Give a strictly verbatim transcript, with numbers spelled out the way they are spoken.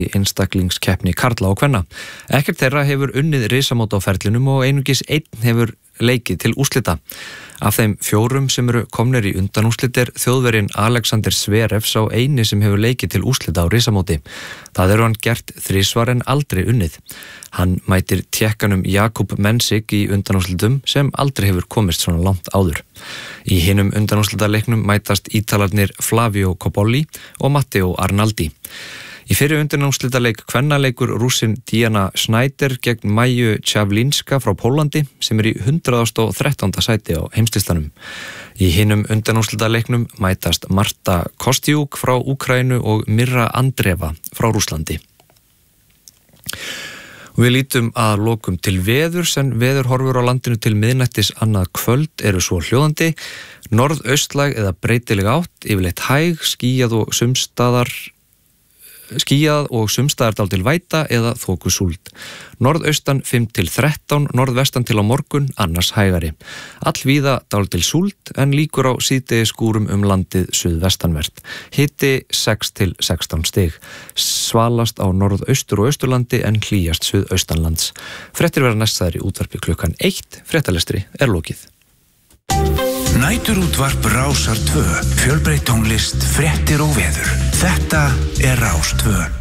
í einstaklingskeppni karla og kvenna. Ekkert þeirra hefur unnið risamót á ferlinum og einungis einn hefur leikið til úrslita. Af þeim fjórum sem eru komnir í undanúrslit er Þjóðverjinn Alexander Zverev sá eini sem hefur leikið til úrslita á risamóti. Það eru hann gert þrisvar en aldrei unnið. Hann mætir Tékkanum Jakub Mensik í undanúrslitum sem aldrei hefur komist svona langt áður. Í hinum undanúrslitaleiknum mætast Ítalarnir Flavio Cobolli og Matteo Arnaldi. Í fyrri undanúrslitaleik kvennaleikur Rússin Diana Schneider gegn Maju Čavlinska frá Pólandi sem er í hundrað og þrettán sæti á heimslistanum. Í hinum undanúrslitaleiknum mætast Marta Kostiuk frá Úkraínu og Mirra Andreva frá Rússlandi. Við lítum að lokum til veðurs en veðurhorfur á landinu til miðnættis annað kvöld eru svo hljóðandi. Norðaustlæg eða breytileg átt, yfirleitt hæg, skýjað og sumstaðar skýjað og sumstaðar dálítil væta eða þokusúld. Norðaustan fimm til þrettán, norðvestan til á morgun, annars hægari. Allvíða dálítil súld en líkur á síðdegisskúrum um landið suðvestanvert. Hiti sex til sextán stig. Svalast á norðaustur og austurlandi en hlýjast suðaustanlands. Fréttir verða næstæðir í útvarpi klukkan eitt. Fréttalestri er lokið. Næturútvarp Rásar tvö, fjölbreytt tónlist, fréttir og veður. Þetta er Rás tvö.